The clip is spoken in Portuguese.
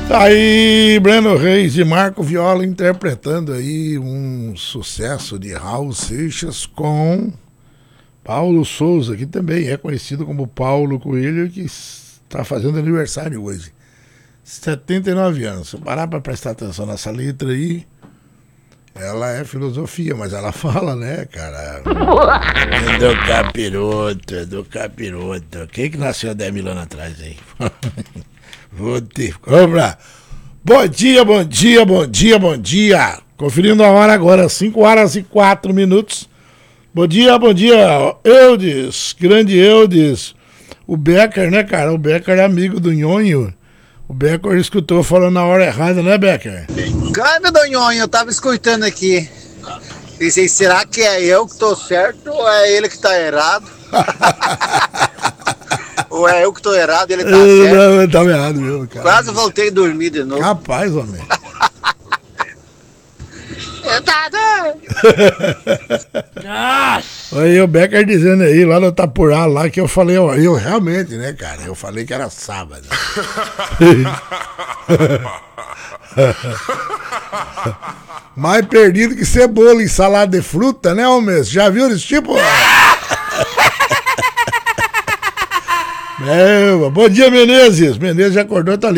Tá aí Breno Reis e Marco Viola interpretando aí um sucesso de Raul Seixas com Paulo Souza, que também é conhecido como Paulo Coelho, que está fazendo aniversário hoje. 79 anos. Se parar para prestar atenção nessa letra aí, ela é filosofia, mas ela fala, né, cara? É do capiroto. Quem que nasceu há 10 mil anos atrás aí? Vou ter. Compra. Bom dia. Conferindo a hora agora, 5 horas e 4 minutos. Bom dia, Eudes, grande Eudes. O Becker, né, cara? O Becker é amigo do Nhonho. O Becker escutou falando na hora errada, né, Becker? Câmbio do Nhonho, eu tava escutando aqui. Pensei, será que é eu que tô certo ou é ele que tá errado? Ou é eu que tô errado e ele tá certo? Não, eu tava errado mesmo, cara. Quase voltei a dormir de novo. Rapaz, homem. Eu tá doido. Aí o Becker dizendo aí, lá no Tapurá, lá que eu falei, eu realmente, né, cara? Eu falei que era sábado. Mais perdido que cebola e salada de fruta, né, homem? Já viu esse tipo? Bom dia, Menezes. Menezes já acordou, tá ali.